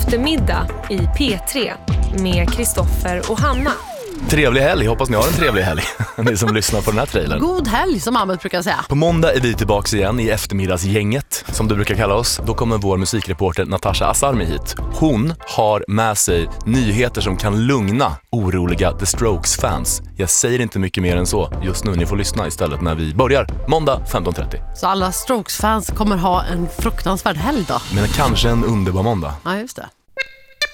Eftermiddag i P3 med Kristoffer och Hanna. Trevlig helg, hoppas ni har en trevlig helg. Ni som lyssnar på den här trailern. God helg som Ahmed brukar säga. På måndag är vi tillbaka igen i eftermiddagsgänget, som du brukar kalla oss. Då kommer vår musikreporter Natasha Asarmi hit. Hon har med sig nyheter som kan lugna oroliga The Strokes-fans. Jag säger inte mycket mer än så just nu. Ni får lyssna istället när vi börjar måndag 15.30. Så alla Strokes-fans kommer ha en fruktansvärd helg då. Men kanske en underbar måndag. Ja, just det.